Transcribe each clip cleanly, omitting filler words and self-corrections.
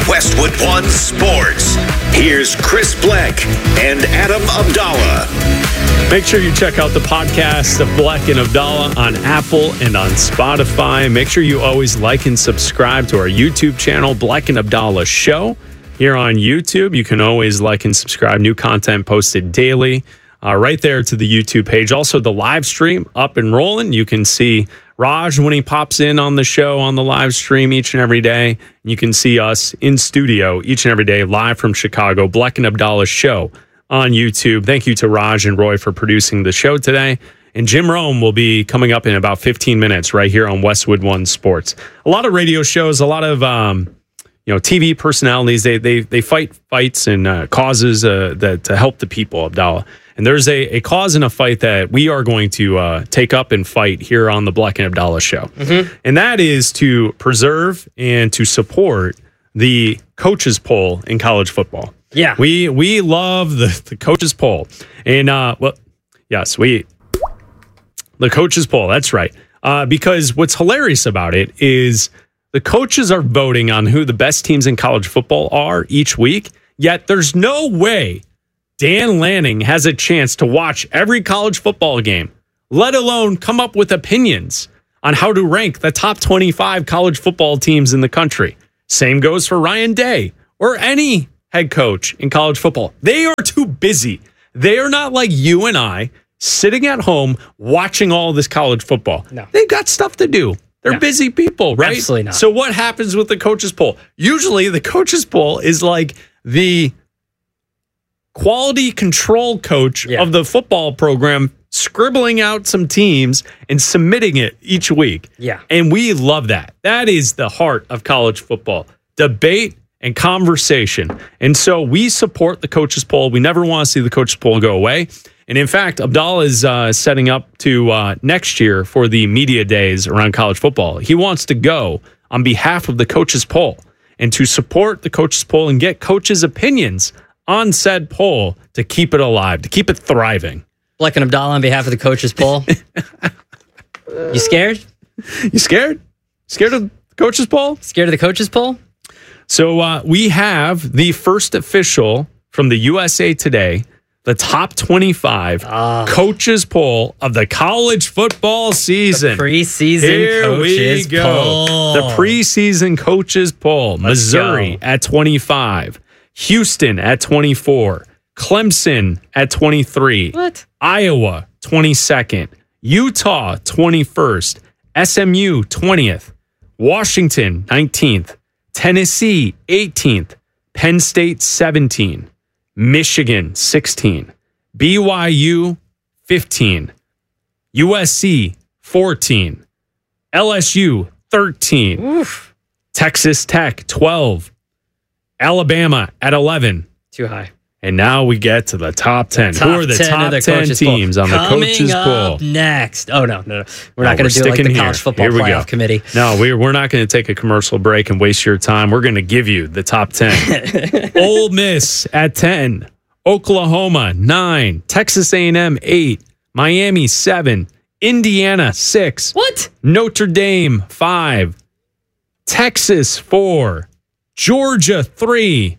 Westwood One Sports. Here's Chris Bleck and Adam Abdallah. Make sure you check out the podcast of Bleck and Abdallah on Apple and on Spotify. Make sure you always like and subscribe to our YouTube channel, Bleck and Abdallah Show. Here on YouTube, you can always like and subscribe. New content posted daily right there to the YouTube page. Also, the live stream up and rolling. You can see Raj when he pops in on the show on the live stream each and every day. You can see us in studio each and every day live from Chicago. Bleck and Abdallah Show on YouTube. Thank you to Raj and Roy for producing the show today. And Jim Rome will be coming up in about 15 minutes right here on Westwood One Sports. A lot of radio shows, a lot of TV personalities. They fight fights and causes that to help the people, Abdallah. And there's a cause and a fight that we are going to take up and fight here on the Bleck and Abdallah Show. Mm-hmm. And that is to preserve and to support the coaches poll in college football. Yeah. We love the coaches poll. And, the coaches poll, that's right. Because what's hilarious about it is the coaches are voting on who the best teams in college football are each week, yet there's no way Dan Lanning has a chance to watch every college football game, let alone come up with opinions on how to rank the top 25 college football teams in the country. Same goes for Ryan Day or any head coach in college football. They are too busy. They are not like you and I sitting at home watching all this college football. No. They've got stuff to do. They're busy people, right? Absolutely not. So what happens with the coaches poll? Usually the coaches poll is like the quality control coach of the football program scribbling out some teams and submitting it each week. Yeah. And we love that. That is the heart of college football. Debate and conversation. And so we support the coaches poll. We never want to see the coaches poll go away. And in fact, Abdallah is setting up to next year for the media days around college football. He wants to go on behalf of the coaches poll and to support the coaches poll and get coaches' opinions on said poll to keep it alive, to keep it thriving. Bleck and Abdallah on behalf of the coaches poll. You scared? You scared? Scared of the coaches poll? Scared of the coaches poll? So we have the first official from the USA Today, the top 25 coaches poll of the college football season. The preseason Here coaches we go. poll. The preseason coaches poll. Missouri at 25. Houston at 24. Clemson at 23. What? Iowa 22nd. Utah 21st. SMU 20th. Washington 19th. Tennessee 18th. Penn State 17. Michigan 16. BYU 15. USC 14. LSU 13. Oof. Texas Tech 12. Alabama at 11. Too high. And now we get to the top 10. Who are the top 10 teams on the coaches poll? Next. Oh, no. We're not going to do it like the college football playoff committee. No, we're not going to take a commercial break and waste your time. We're going to give you the top 10. Ole Miss at 10. Oklahoma, 9. Texas A&M, 8. Miami, 7. Indiana, 6. What? Notre Dame, 5. Texas, 4. Georgia, 3.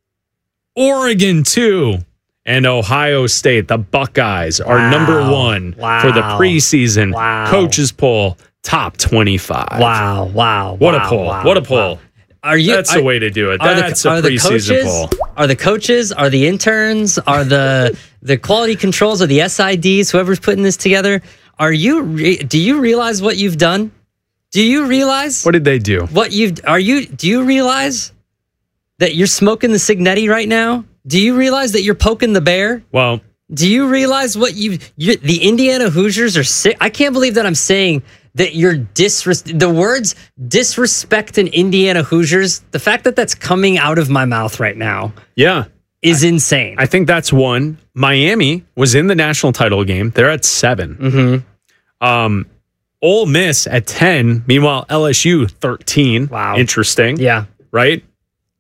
Oregon, 2. And Ohio State, the Buckeyes, are number 1 for the preseason coaches poll, top 25. Wow. What a poll. What a poll. That's the way to do it. That's a preseason poll. Are the coaches, are the interns, are the quality controls, are the SIDs, whoever's putting this together, do you realize what you've done? Do you realize? What did they do? Do you realize that you're smoking the Signetti right now? Do you realize that you're poking the bear? Well, do you realize what the Indiana Hoosiers are sick? I can't believe that I'm saying that you're the words disrespect and Indiana Hoosiers. The fact that that's coming out of my mouth right now. Yeah. Is insane. I think that's one. Miami was in the national title game. They're at 7. Mm-hmm. Ole Miss at 10. Meanwhile, LSU 13. Wow. Interesting. Yeah. Right?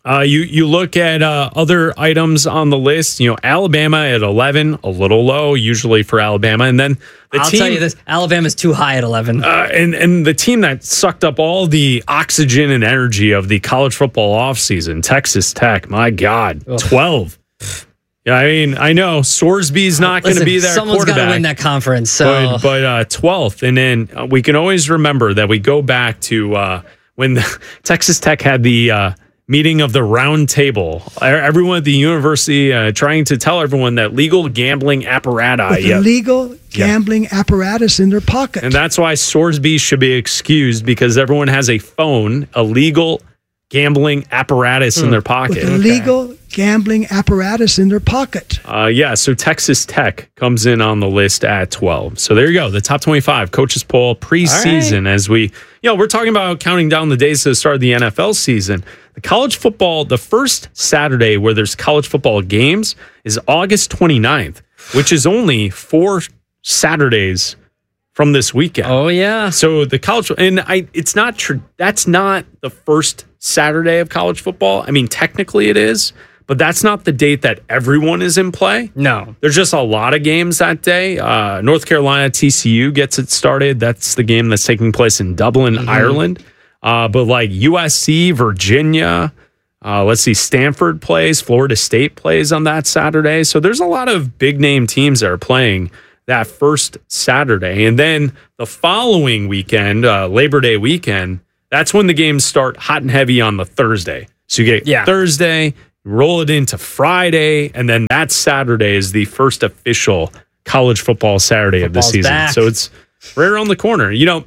You look at other items on the list. Alabama at 11, a little low usually for Alabama, and then I'll tell you this: Alabama's too high at 11. And the team that sucked up all the oxygen and energy of the college football offseason, Texas Tech. My God, 12. Yeah, I mean, I know Sorsby's not going to be there. Someone's got to win that conference. So. But 12th, and then we can always remember that we go back to when Texas Tech had the meeting of the round table. Everyone at the university trying to tell everyone that legal gambling apparatus. Legal gambling apparatus in their pocket. And that's why Sorsby should be excused, because everyone has a phone, a legal gambling apparatus in their pocket. With a legal gambling apparatus in their pocket. So Texas Tech comes in on the list at 12. So there you go, the top 25 coaches poll preseason. As we're talking about counting down the days to the start of the NFL season. The college football, the first Saturday where there's college football games is August 29th, which is only 4 Saturdays from this weekend. Oh yeah. So the college, and it's not that's not the first Saturday of college football. I mean, technically it is, but that's not the date that everyone is in play. No. There's just a lot of games that day. North Carolina, TCU gets it started. That's the game that's taking place in Dublin, Ireland. But like USC, Virginia, let's see, Stanford plays, Florida State plays on that Saturday. So there's a lot of big name teams that are playing that first Saturday. And then the following weekend, Labor Day weekend, that's when the games start hot and heavy on the Thursday. So you get Thursday, roll it into Friday, and then that Saturday is the first official college football Saturday of the season. Back. So it's right around the corner.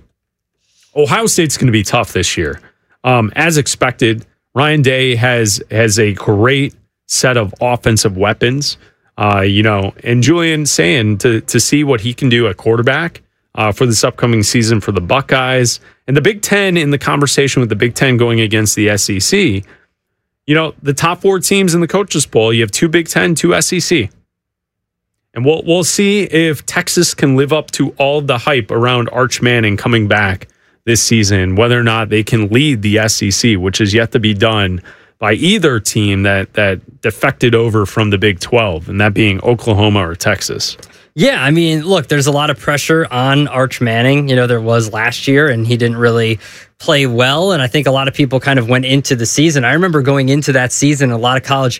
Ohio State's going to be tough this year. As expected, Ryan Day has a great set of offensive weapons. And Julian saying to see what he can do at quarterback for this upcoming season for the Buckeyes. And the Big Ten, in the conversation with the Big Ten going against the SEC, the top 4 teams in the coaches poll, you have 2 Big Ten, 2 SEC. And we'll see if Texas can live up to all the hype around Arch Manning coming back this season, whether or not they can lead the SEC, which is yet to be done by either team that defected over from the Big 12, and that being Oklahoma or Texas. Yeah, I mean, look, there's a lot of pressure on Arch Manning. There was last year, and he didn't really play well, and I think a lot of people kind of went into the season. I remember going into that season, a lot of college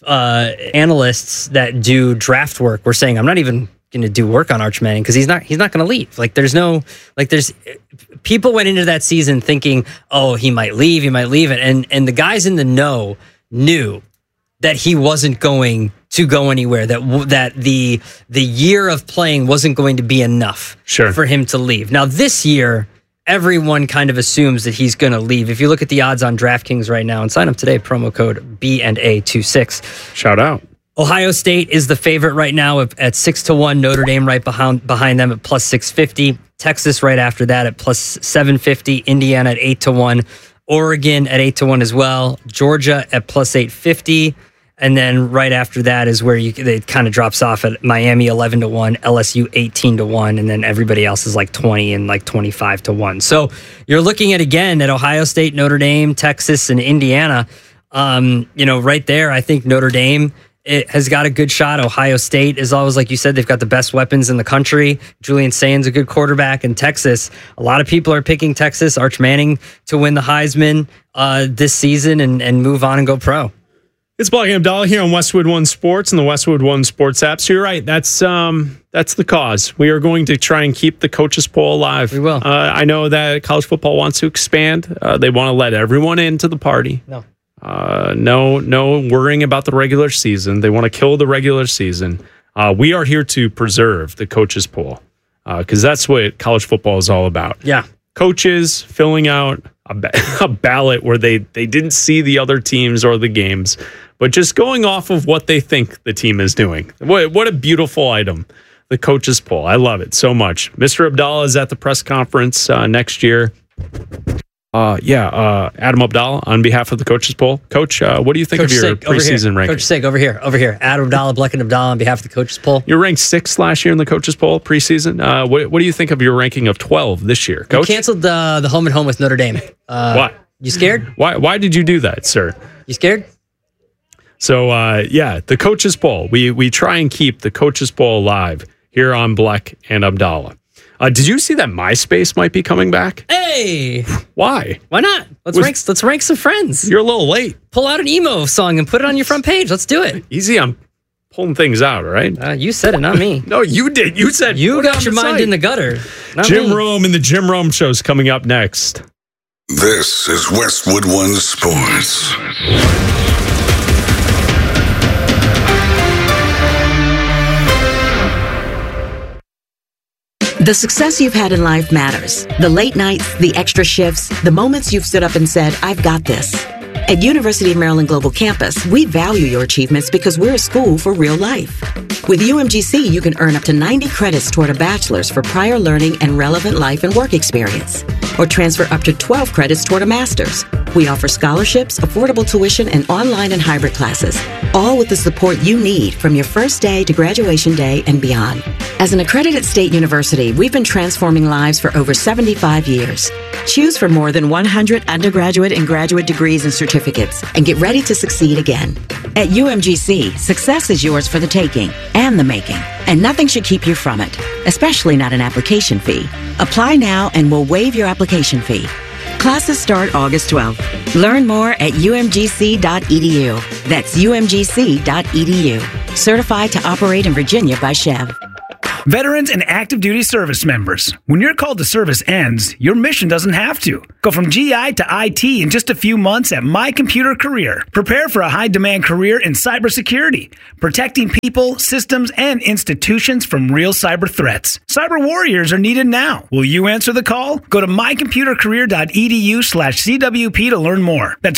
analysts that do draft work were saying, I'm not even going to do work on Arch Manning because he's not going to leave. There's people went into that season thinking, oh, he might leave, and the guys in the know knew that he wasn't going to go anywhere, that the year of playing wasn't going to be enough for him to leave. Now this year, everyone kind of assumes that he's going to leave. If you look at the odds on DraftKings right now and sign up today, promo code BNA26. Shout out. Ohio State is the favorite right now at 6-1. Notre Dame right behind them at plus 650. Texas right after that at plus 750. Indiana at 8-1. Oregon at 8-1 as well. Georgia at plus 850. And then right after that is where it kind of drops off at Miami 11-1, LSU 18-1, and then everybody else is like 20 and like 25-1. So you're looking at Ohio State, Notre Dame, Texas, and Indiana. Right there, I think Notre Dame has got a good shot. Ohio State is always, like you said, they've got the best weapons in the country. Julian Sain's a good quarterback. And Texas, a lot of people are picking Texas, Arch Manning to win the Heisman this season and move on and go pro. It's Black and Abdallah here on Westwood One Sports and the Westwood One Sports app. So you're right. That's the cause. We are going to try and keep the coaches poll alive. We will. I know that college football wants to expand. They want to let everyone into the party. No worrying about the regular season. They want to kill the regular season. We are here to preserve the coaches poll because that's what college football is all about. Yeah. Coaches filling out a ballot where they didn't see the other teams or the games, but just going off of what they think the team is doing. What a beautiful item, the coaches poll. I love it so much. Mr. Abdallah is at the press conference next year. Adam Abdallah on behalf of the coaches poll. Coach, what do you think of your preseason ranking? Coach Sig, over here. Adam Abdallah, Black and Abdallah on behalf of the coaches poll. You ranked 6th last year in the coaches poll preseason. What do you think of your ranking of 12 this year, Coach? We canceled the home and home with Notre Dame. Why? You scared? Why did you do that, sir? You scared? So, the Coaches Bowl. We try and keep the Coaches Bowl alive here on Bleck and Abdallah. Did you see that MySpace might be coming back? Hey! Why? Why not? Let's rank some friends. You're a little late. Pull out an emo song and put it on your front page. Let's do it. Easy on pulling things out, all right? You said it, not me. No, you did. You said you got your mind in the gutter. Jim Rome and the Jim Rome Show is coming up next. This is Westwood One Sports. The success you've had in life matters. The late nights, the extra shifts, the moments you've stood up and said, I've got this. At University of Maryland Global Campus, we value your achievements because we're a school for real life. With UMGC, you can earn up to 90 credits toward a bachelor's for prior learning and relevant life and work experience, or transfer up to 12 credits toward a master's. We offer scholarships, affordable tuition, and online and hybrid classes, all with the support you need from your first day to graduation day and beyond. As an accredited state university, we've been transforming lives for over 75 years. Choose from more than 100 undergraduate and graduate degrees and certificates, and get ready to succeed again. At UMGC, success is yours for the taking and the making, and nothing should keep you from it, especially not an application fee. Apply now and we'll waive your application fee. Classes start August 12th. Learn more at umgc.edu. That's umgc.edu. Certified to operate in Virginia by Chev. Veterans and active duty service members, when your call to service ends, your mission doesn't have to. Go from GI to IT in just a few months at My Computer Career. Prepare for a high-demand career in cybersecurity, protecting people, systems, and institutions from real cyber threats. Cyber warriors are needed now. Will you answer the call? Go to mycomputercareer.edu/CWP to learn more. That's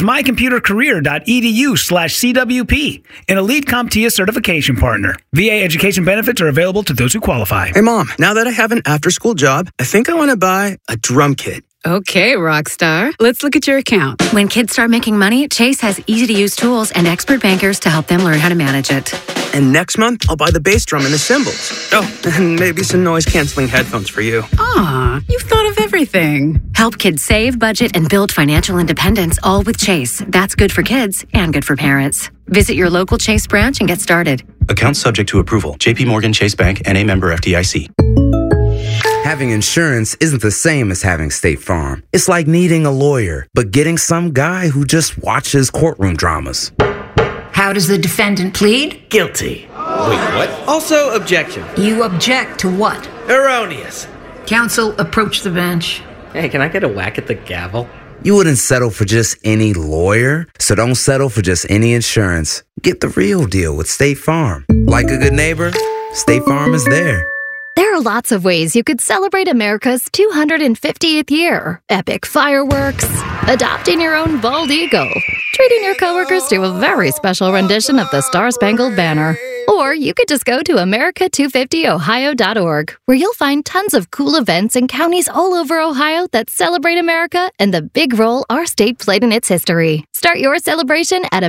mycomputercareer.edu/CWP, an elite CompTIA certification partner. VA education benefits are available to those who qualify. Hey, Mom, now that I have an after-school job, I think I want to buy a drum kit. Okay, Rockstar. Let's look at your account. When kids start making money, Chase has easy-to-use tools and expert bankers to help them learn how to manage it. And next month, I'll buy the bass drum and the cymbals. Oh, and maybe some noise-canceling headphones for you. Aw, you've thought of everything. Help kids save, budget, and build financial independence, all with Chase. That's good for kids and good for parents. Visit your local Chase branch and get started. Account subject to approval. JP Morgan Chase Bank, N.A. member FDIC. Having insurance isn't the same as having State Farm. It's like needing a lawyer, but getting some guy who just watches courtroom dramas. How does the defendant plead? Guilty. Wait, what? Also, objection. You object to what? Erroneous. Counsel, approach the bench. Hey, can I get a whack at the gavel? You wouldn't settle for just any lawyer, so don't settle for just any insurance. Get the real deal with State Farm. Like a good neighbor, State Farm is there. There are lots of ways you could celebrate America's 250th year. Epic fireworks, adopting your own bald eagle, treating your coworkers to a very special rendition of the Star-Spangled Banner. Or you could just go to America250ohio.org, where you'll find tons of cool events in counties all over Ohio that celebrate America and the big role our state played in its history. Start your celebration at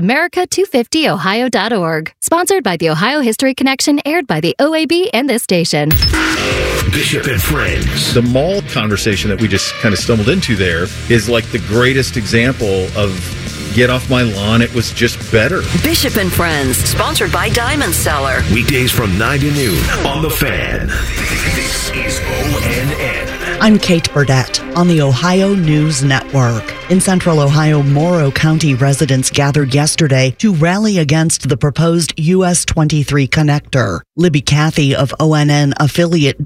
America250ohio.org. Sponsored by the Ohio History Connection, aired by the OAB and this station. Bishop and Friends. The mall conversation that we just kind of stumbled into there is like the greatest example of get off my lawn, it was just better. Bishop and Friends, sponsored by Diamond Seller. Weekdays from 9 to noon on The Fan. This is ONN. I'm Kate Burdett on the Ohio News Network. In central Ohio, Morrow County residents gathered yesterday to rally against the proposed US 23 connector. Libby Cathy of ONN affiliate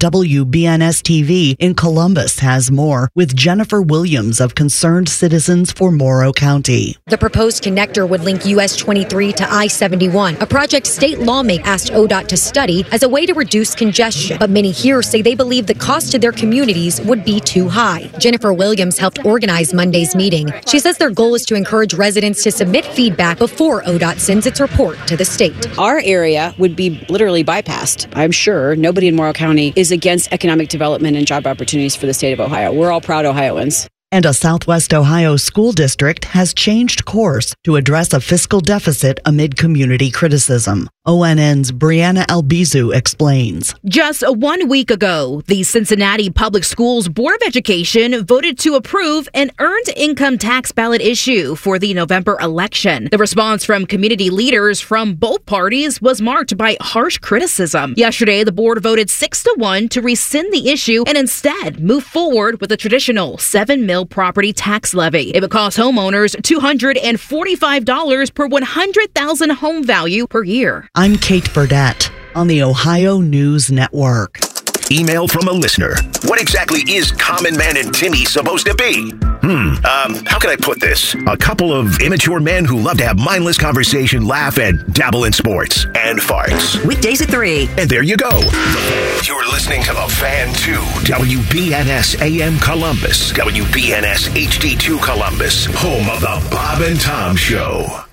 WBNS-TV in Columbus has more, with Jennifer Williams of Concerned Citizens for Morrow County. The proposed connector would link US 23 to I-71, a project state lawmakers asked ODOT to study as a way to reduce congestion. But many here say they believe the cost to their communities would be too high. Jennifer Williams helped organize Monday's meeting. She says their goal is to encourage residents to submit feedback before ODOT sends its report to the state. Our area would be literally bypassed. I'm sure nobody in Morrow County is against economic development and job opportunities for the state of Ohio. We're all proud Ohioans. And a Southwest Ohio school district has changed course to address a fiscal deficit amid community criticism. ONN's Brianna Albizu explains. Just 1 week ago, the Cincinnati Public Schools Board of Education voted to approve an earned income tax ballot issue for the November election. The response from community leaders from both parties was marked by harsh criticism. Yesterday, the board voted 6-1 to rescind the issue and instead move forward with a traditional 7 mil property tax levy. It would cost homeowners $245 per 100,000 home value per year. I'm Kate Burdett on the Ohio News Network. Email from a listener. What exactly is Common Man and Timmy supposed to be? How can I put this? A couple of immature men who love to have mindless conversation, laugh, and dabble in sports and farts. Weekdays at 3. And there you go. You're listening to The Fan 2, WBNS AM Columbus, WBNS HD2 Columbus, home of the Bob and Tom Show.